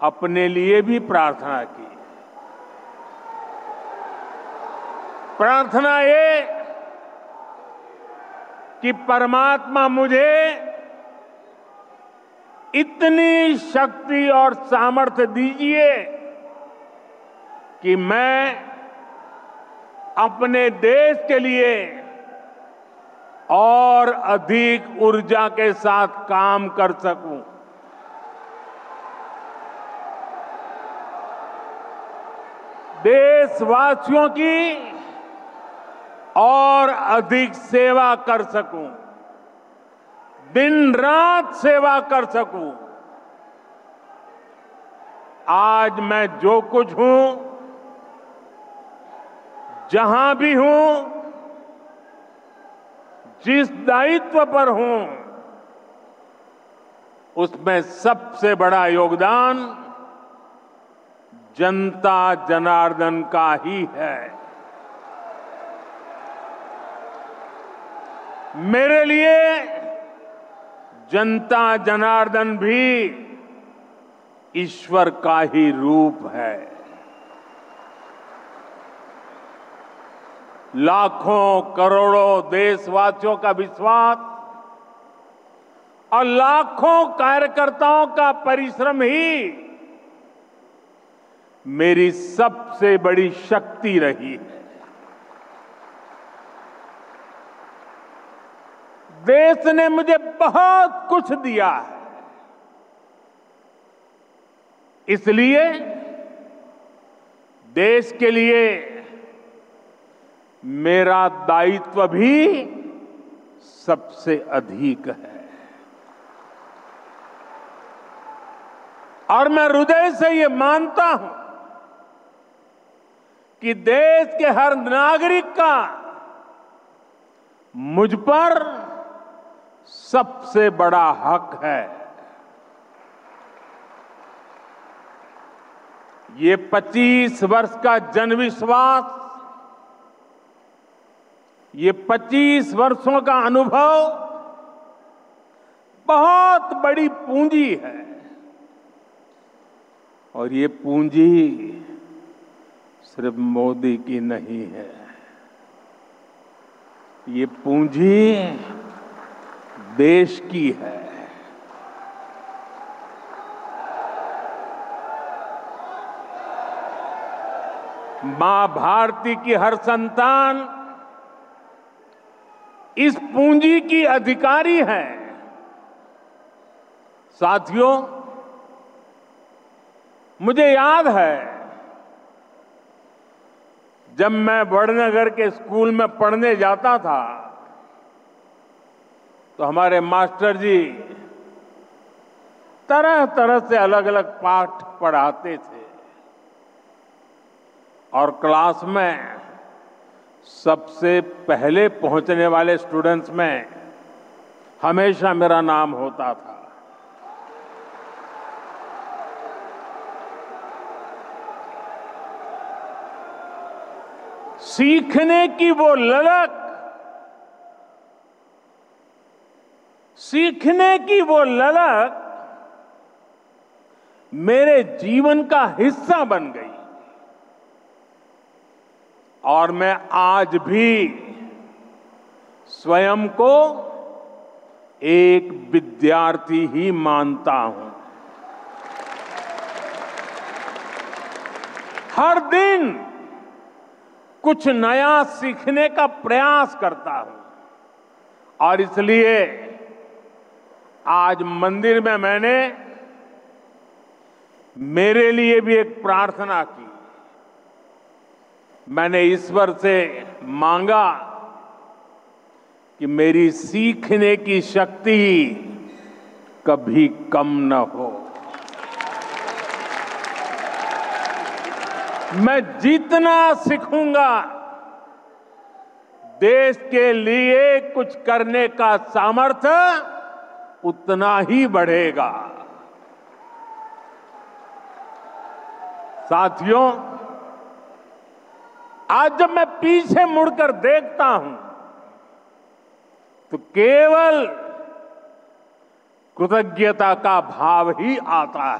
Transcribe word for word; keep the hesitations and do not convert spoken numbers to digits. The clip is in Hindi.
अपने लिए भी प्रार्थना की। प्रार्थना ये कि परमात्मा मुझे इतनी शक्ति और सामर्थ्य दीजिए कि मैं अपने देश के लिए और अधिक ऊर्जा के साथ काम कर सकूं। देशवासियों की और अधिक सेवा कर सकूं, दिन रात सेवा कर सकूं। आज मैं जो कुछ हूं, जहां भी हूं, जिस दायित्व पर हूं, उसमें सबसे बड़ा योगदान जनता जनार्दन का ही है। मेरे लिए जनता जनार्दन भी ईश्वर का ही रूप है। लाखों करोड़ों देशवासियों का विश्वास और लाखों कार्यकर्ताओं का परिश्रम ही मेरी सबसे बड़ी शक्ति रही है। देश ने मुझे बहुत कुछ दिया है, इसलिए देश के लिए मेरा दायित्व भी सबसे अधिक है। और मैं हृदय से ये मानता हूं कि देश के हर नागरिक का मुझ पर सबसे बड़ा हक है। ये पच्चीस वर्ष का जनविश्वास, ये पच्चीस वर्षों का अनुभव बहुत बड़ी पूंजी है। और ये पूंजी सिर्फ मोदी की नहीं है, ये पूंजी देश की है। मां भारती की हर संतान इस पूंजी की अधिकारी है। साथियों, मुझे याद है जब मैं वडनगर के स्कूल में पढ़ने जाता था तो हमारे मास्टर जी तरह तरह से अलग अलग पाठ पढ़ाते थे और क्लास में सबसे पहले पहुंचने वाले स्टूडेंट्स में हमेशा मेरा नाम होता था। सीखने की वो ललक, सीखने की वो ललक मेरे जीवन का हिस्सा बन गई और मैं आज भी स्वयं को एक विद्यार्थी ही मानता हूं। हर दिन कुछ नया सीखने का प्रयास करता हूं और इसलिए आज मंदिर में मैंने मेरे लिए भी एक प्रार्थना की। मैंने ईश्वर से मांगा कि मेरी सीखने की शक्ति कभी कम न हो। मैं जितना सीखूंगा देश के लिए कुछ करने का सामर्थ्य उतना ही बढ़ेगा। साथियों, आज जब मैं पीछे मुड़कर देखता हूं तो केवल कृतज्ञता का भाव ही आता है।